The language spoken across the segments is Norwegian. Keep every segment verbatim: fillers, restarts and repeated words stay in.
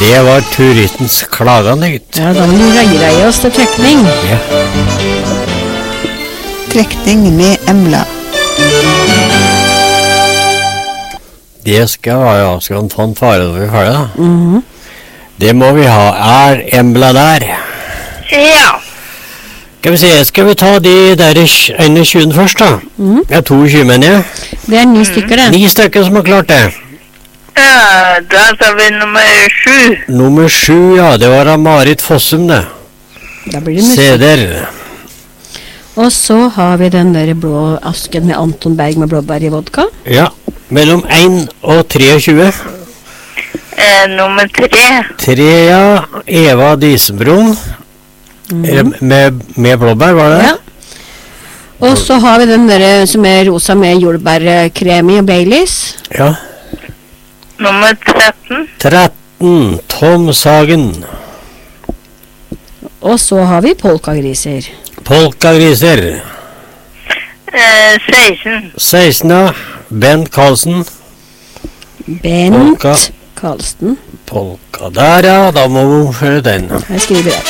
Det var turistens klagende, gitt. Ja, da må du reie deg oss til trekning. Ja. Trekning med Embla. Det skal være, ja, skal en fanfare når vi er ferdig, da. Mhm. Det må vi ha. Er Embla der? Ja. Skal vi se, skal vi ta de der enogtyve først, da? Mhm. Ja, toogtyve, mener jeg. Det er ni stykker, det. Ni stykker som har klart det. Ja, da tar vi nummer sju. Nummer sju, ja, det var av Marit Fossum, det. Da blir det musikk. Seder. Og så har vi den der blå asken med Anton Berg med blåbær i vodka. Ja, mellom en og treogtyve. Eh, nummer tre. Tre, ja. Eva Disenbron. Mhm. Med, med blåbær, var det? Ja. Og så har vi den der som er rosa med jordbærkrem i og Baileys. Ja. Nummer tretten. tretten. Tom Sagen. Og så har vi polkagriser. Polkagriser. Eh, seksten. seksten, ja. Bent Karlsen. Bent Polka. Karlsen. Polka der, ja. Da må vi høre den. Her skriver jeg.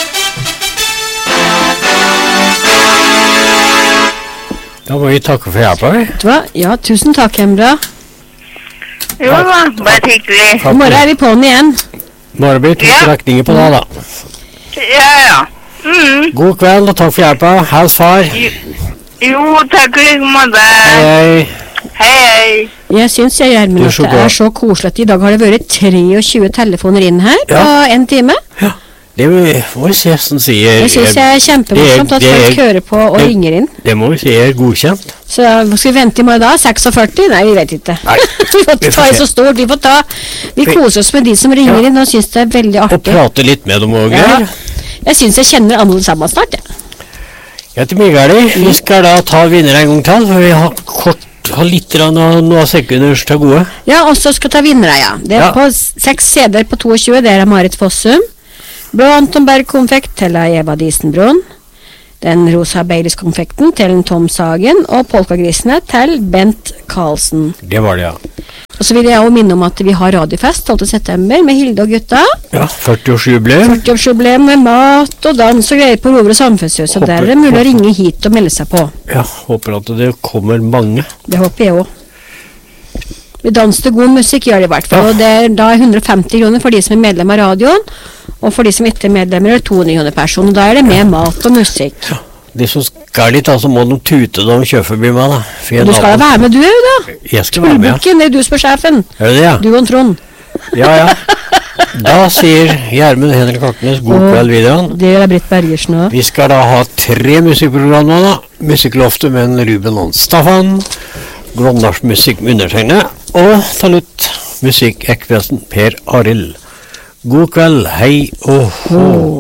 Da må vi takke for hjelpa, vi. Vet du hva? Ja, tusen takk, Embra. Jo da, bare hyggelig. I morgen er vi på'n igjen. Bare blir to Ja. strekninger på det, da. Ja, ja. Mm. God kveld, og takk for hjelpa. Hils far. Jo, takk like måte. Hei, hei. Hei, hei. Jeg syns jeg, Gjermund, Du er at så det glad. er så koselig at i dag har det vært treogtyve telefoner inn her på Ja. en time. Det må må vi se som sier... Jeg syns det er kjempemorsomt at det er- folk hører på og det- ringer inn. Det må vi si er godkjent. Så hva skal vi vente i morgen da? seksogførti? Nei, vi vet ikke. Nei, vi får vi får ta i se. så stort. Vi får ta Vi Vi- koser oss med de som ringer Ja. inn og syns det er veldig Og artig. prate litt med dem også, Ja. Geir. Jeg syns jeg kjenner alle sammen snart, jeg. Jeg heter Migali. Vi skal da ta vinner en gang til, for vi har kort har litt grann av noen sekunder til gode. Ja, og så skal ta vinnere, ja. Det er Ja. på s- seks C D-er på toogtyve. Det er av Marit Fossum. Blå Anton Berg-konfekt til av Eva Disenbron. Den rosa Baileys-konfekten til en Tom Sagen. Og polkagrisene til Bent Karlsen. Det var det, ja. Og så vil jeg også minne om at vi har radiofest tolvte september med Hilde og gutta. Ja, førti-årsjubileum. førti-årsjubileum med mat og dans og greier på Rover og Samfunnshus. Og der er det mulig å ringe hit og melde seg på. Ja, håper at det kommer mange. Det håper jeg også. Vi danser til god musikk, gjør det i hvert fall. Ja. Og det er da hundre og femti kroner for de som er medlem av radioen. Og for de som ikke er medlemmer, er det to hundre kroner per person. Og da er det med mat og musikk. De som skal litt, da, så må de tute når de kjører forbi meg, da. For jeg Og du skal da nabo- være med, du òg, da. Jeg skal være med, ja. Tullbukken, det er du som er sjefen. Er det det, ja? Du og Trond. Ja, ja. Da sier Gjermund Henrik Aknes god Og kveld videre. Det gjør Britt Bergersen òg. Vi skal da ha tre musikkprogrammer da. Musikkloftet med en Ruben og Staffan. Glåmdals musikk med undertegnet. Og ta litt musikk Ekvesen Per Arild. God kveld, hei og hå.